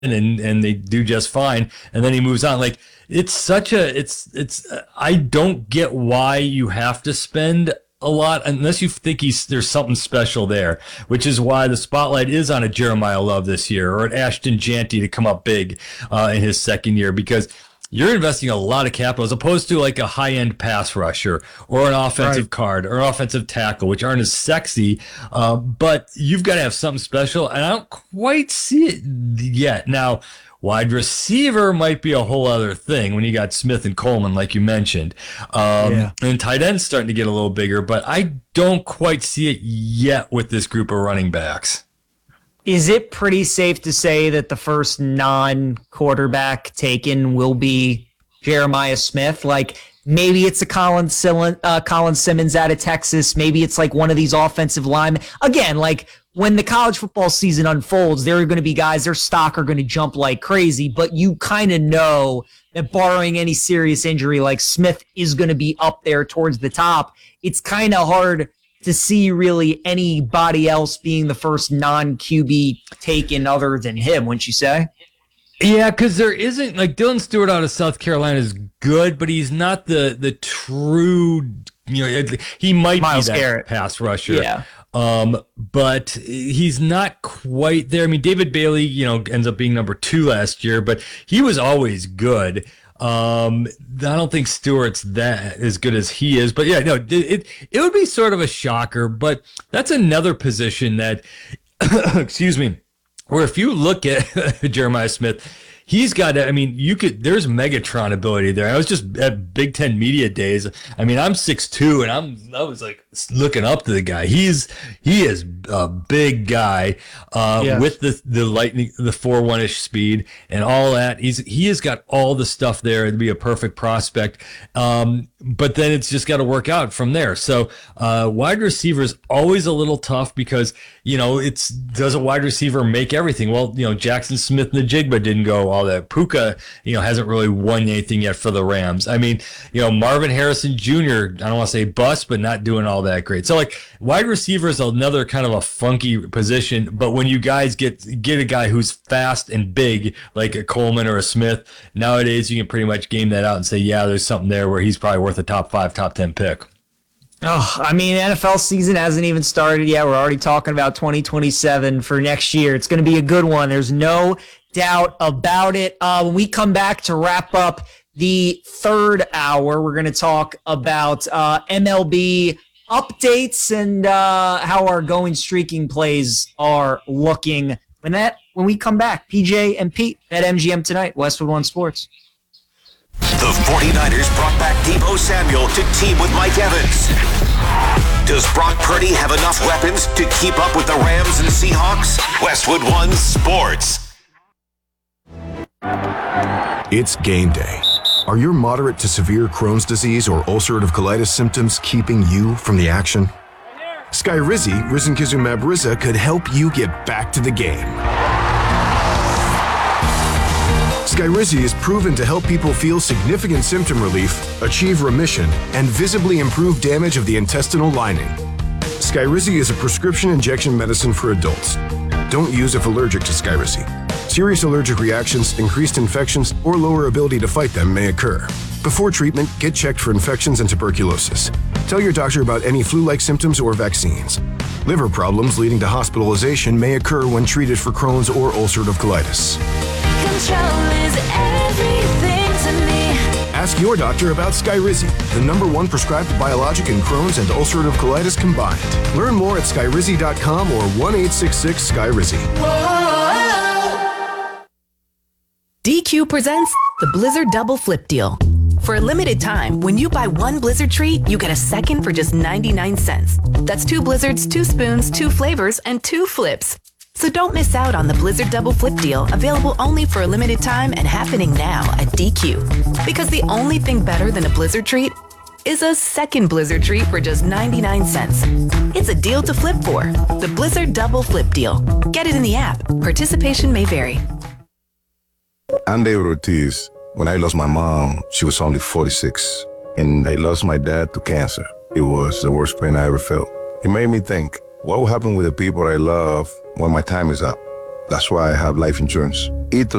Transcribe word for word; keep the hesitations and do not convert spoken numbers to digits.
and and they do just fine, and then he moves on. Like, it's such a it's it's I don't get why you have to spend a lot unless you think he's there's something special there, which is why the spotlight is on a Jeremiah Love this year, or an Ashton Janty to come up big uh, in his second year, because you're investing a lot of capital as opposed to like a high-end pass rusher or an offensive right. guard or an offensive tackle, which aren't as sexy, uh, but you've got to have something special, and I don't quite see it yet. Now, wide receiver might be a whole other thing when you got Smith and Coleman, like you mentioned. Um, yeah. And tight end's starting to get a little bigger, but I don't quite see it yet with this group of running backs. Is it pretty safe to say that the first non-quarterback taken will be Jeremiah Smith? Like, maybe it's a Colin, Sil- uh, Colin Simmons out of Texas. Maybe it's like one of these offensive linemen. Again, like, when the college football season unfolds, there are going to be guys, their stock are going to jump like crazy, but you kind of know that barring any serious injury, like, Smith is going to be up there towards the top. It's kind of hard to see really anybody else being the first non-Q B taken other than him, wouldn't you say? Yeah, because there isn't, like, Dylan Stewart out of South Carolina is good, but he's not the the true, you know, he might Myles be that Garrett. pass rusher. Yeah. Um, but he's not quite there. I mean, David Bailey, you know, ends up being number two last year, but he was always good. Um, I don't think Stewart's that as good as he is, but yeah, no, it, it, it would be sort of a shocker, but that's another position that, excuse me, where if you look at Jeremiah Smith, he's got, I mean, you could, there's Megatron ability there. I was just at Big Ten Media Days. I mean, I'm six two, and I'm, I was like looking up to the guy. He's, he is a big guy, uh, yeah. with the, the lightning, the four one-ish speed and all that. He's, he has got all the stuff there to be a perfect prospect. Um, but then it's just got to work out from there. So, uh, wide receiver is always a little tough because, you know, it's, does a wide receiver make everything? Well, you know, Jackson Smith-Njigba didn't go all that. Puka, you know, hasn't really won anything yet for the Rams. I mean, you know, Marvin Harrison Junior, I don't want to say bust, but not doing all that great. So, like, wide receiver is another kind of a funky position, but when you guys get get a guy who's fast and big, like a Coleman or a Smith, nowadays you can pretty much game that out and say, yeah, there's something there where he's probably worth a top five, top ten pick. Oh, I mean, N F L season hasn't even started yet. We're already talking about twenty twenty-seven for next year. It's going to be a good one. There's no doubt about it. Uh, when we come back to wrap up the third hour, we're going to talk about uh, M L B updates and uh, how our going streaking plays are looking. When that, when we come back, P J and Pete at M G M Tonight, Westwood One Sports. The 49ers brought back Deebo Samuel to team with Mike Evans. Does Brock Purdy have enough weapons to keep up with the Rams and Seahawks? Westwood One Sports. It's game day. Are your moderate to severe Crohn's disease or ulcerative colitis symptoms keeping you from the action? Skyrizi, risankizumab Riza, could help you get back to the game. Skyrizi is proven to help people feel significant symptom relief, achieve remission, and visibly improve damage of the intestinal lining. Skyrizi is a prescription injection medicine for adults. Don't use if allergic to Skyrizi. Serious allergic reactions, increased infections, or lower ability to fight them may occur. Before treatment, get checked for infections and tuberculosis. Tell your doctor about any flu-like symptoms or vaccines. Liver problems leading to hospitalization may occur when treated for Crohn's or ulcerative colitis. Control is everything to me. Ask your doctor about Skyrizi, the number one prescribed biologic in Crohn's and ulcerative colitis combined. Learn more at skyrizi dot com or one eight six six Skyrizi. D Q presents the Blizzard Double Flip Deal. For a limited time, when you buy one Blizzard treat, you get a second for just ninety-nine cents. That's two Blizzards, two spoons, two flavors, and two flips. So don't miss out on the Blizzard Double Flip Deal, available only for a limited time and happening now at D Q. Because the only thing better than a Blizzard treat is a second Blizzard treat for just ninety-nine cents. It's a deal to flip for. The Blizzard Double Flip Deal. Get it in the app. Participation may vary. I'm David Ortiz. When I lost my mom, she was only forty-six. And I lost my dad to cancer. It was the worst pain I ever felt. It made me think, what will happen with the people I love when my time is up? That's why I have life insurance. Ethos